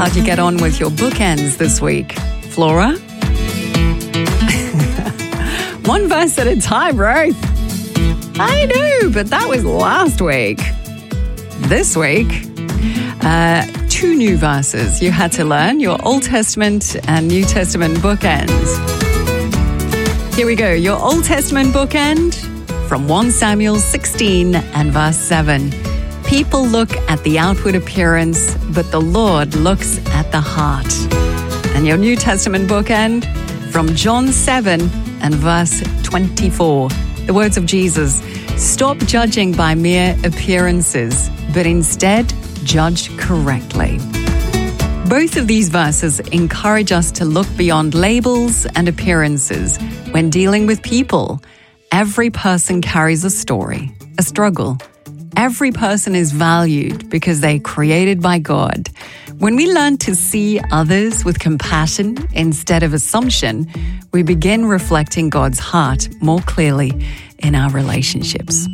How'd you get on with your bookends this week, Flora? One verse at a time, Ruth. I know, but that was last week. This week, 2 new verses you had to learn, your Old Testament and New Testament bookends. Here we go, your Old Testament bookend from 1 Samuel 16 and verse 7. People look at the outward appearance, but the Lord looks at the heart. And your New Testament bookend from John 7 and verse 24. The words of Jesus, stop judging by mere appearances, but instead judge correctly. Both of these verses encourage us to look beyond labels and appearances when dealing with people. Every person carries a story, a struggle. Every person is valued because they're created by God. When we learn to see others with compassion instead of assumption, we begin reflecting God's heart more clearly in our relationships.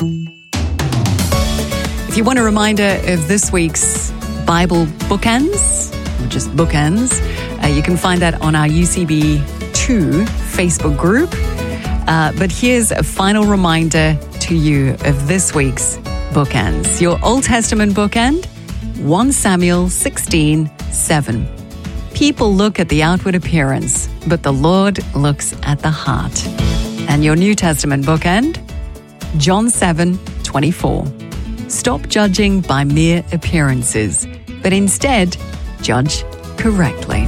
If you want a reminder of this week's Bible bookends, or just bookends, you can find that on our UCB2 Facebook group. But here's a final reminder to you of this week's bookends. Your Old Testament bookend, 1 Samuel 16, 7. People look at the outward appearance, but the Lord looks at the heart. And your New Testament bookend, John 7, 24. Stop judging by mere appearances, but instead judge correctly.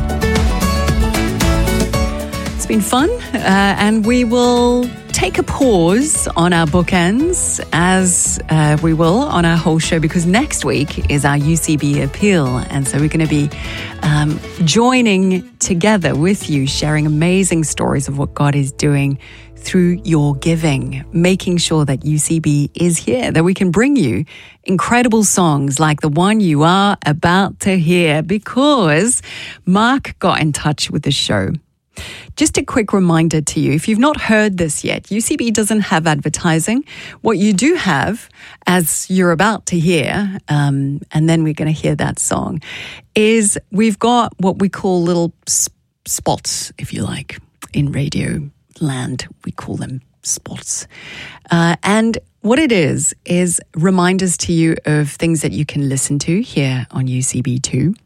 It's been fun, and we will take a pause on our bookends as we will on our whole show, because next week is our UCB appeal. And so we're going to be joining together with you, sharing amazing stories of what God is doing through your giving, making sure that UCB is here, that we can bring you incredible songs like the one you are about to hear, because Mark got in touch with the show. Just a quick reminder to you, if you've not heard this yet, UCB doesn't have advertising. What you do have, as you're about to hear, and then we're going to hear that song, is we've got what we call little spots, if you like, in radio land. We call them spots. And what it is reminders to you of things that you can listen to here on UCB2,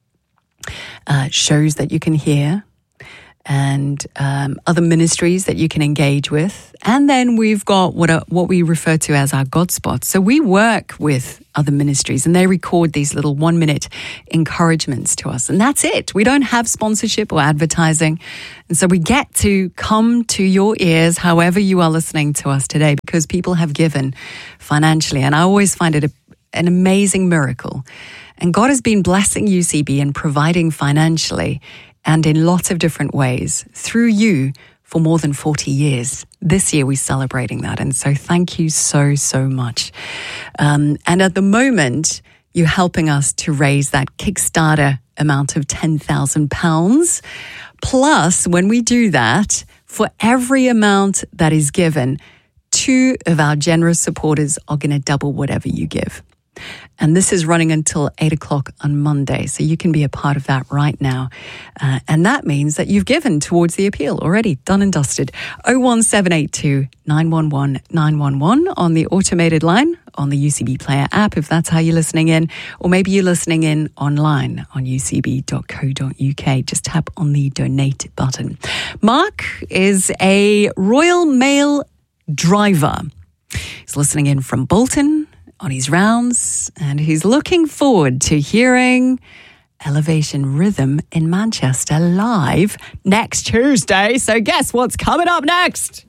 shows that you can hear, and other ministries that you can engage with. And then we've got what we refer to as our God spots. So we work with other ministries and they record these little 1-minute encouragements to us. And that's it. We don't have sponsorship or advertising. And so we get to come to your ears however you are listening to us today, because people have given financially. And I always find it an amazing miracle. And God has been blessing UCB and providing financially and in lots of different ways through you for more than 40 years. This year we're celebrating that. And so thank you so, so much. And at the moment, you're helping us to raise that Kickstarter amount of £10,000. Plus, when we do that, for every amount that is given, 2 of our generous supporters are going to double whatever you give. And this is running until 8 o'clock on Monday. So you can be a part of that right now. And that means that you've given towards the appeal already, done and dusted. 01782 911 911 on the automated line on the UCB Player app, if that's how you're listening in. Or maybe you're listening in online on ucb.co.uk. Just tap on the donate button. Mark is a Royal Mail driver. He's listening in from Bolton on his rounds, and he's looking forward to hearing Elevation Rhythm in Manchester live next Tuesday. So guess what's coming up next?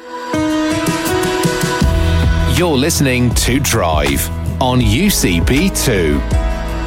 You're listening to Drive on UCB2.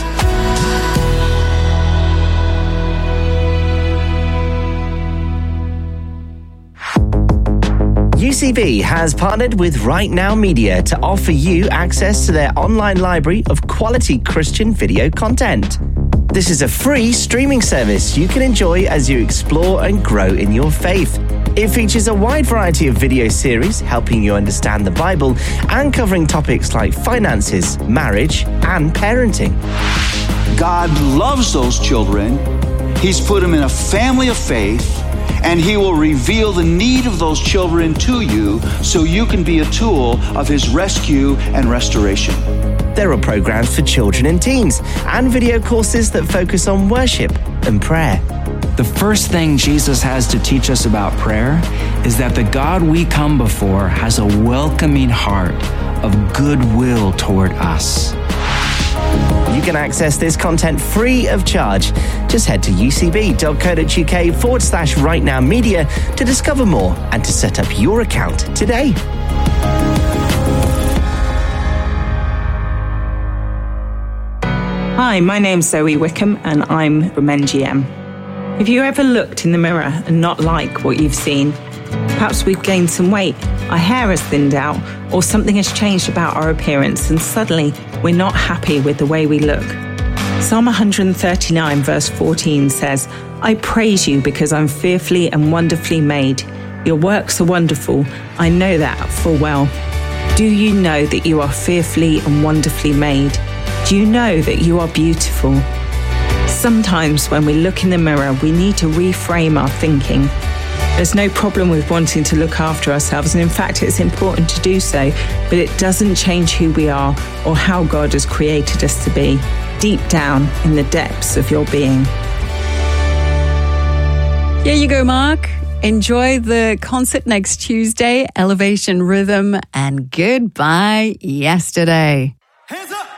UCB has partnered with Right Now Media to offer you access to their online library of quality Christian video content. This is a free streaming service you can enjoy as you explore and grow in your faith. It features a wide variety of video series helping you understand the Bible and covering topics like finances, marriage, and parenting. God loves those children. He's put them in a family of faith, and He will reveal the need of those children to you so you can be a tool of His rescue and restoration. There are programs for children and teens and video courses that focus on worship and prayer. The first thing Jesus has to teach us about prayer is that the God we come before has a welcoming heart of goodwill toward us. You can access this content free of charge. Just head to ucb.co.uk/rightnowmedia to discover more and to set up your account today. Hi, my name's Zoe Wickham and I'm from NGM. Have you ever looked in the mirror and not like what you've seen? Perhaps we've gained some weight, our hair has thinned out, or something has changed about our appearance and suddenly we're not happy with the way we look. Psalm 139 verse 14 says, I praise you because I'm fearfully and wonderfully made. Your works are wonderful. I know that full well. Do you know that you are fearfully and wonderfully made? Do you know that you are beautiful? Sometimes when we look in the mirror, we need to reframe our thinking. There's no problem with wanting to look after ourselves, and in fact, it's important to do so, but it doesn't change who we are or how God has created us to be, deep down in the depths of your being. Here you go, Mark. Enjoy the concert next Tuesday, Elevation Rhythm, and goodbye yesterday.